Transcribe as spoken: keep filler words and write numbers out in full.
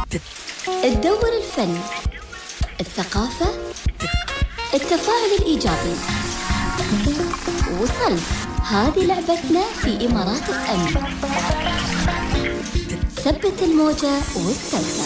تدور الفن، الثقافة، التفاعل الإيجابي. وصلت، هذه لعبتنا في إمارات اف ام. ثبت الموجة واستمتع.